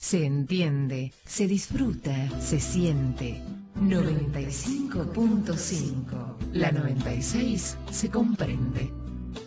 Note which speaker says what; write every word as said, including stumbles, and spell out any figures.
Speaker 1: se entiende, se disfruta, se siente. noventa y cinco punto cinco. La noventa y seis se comprende.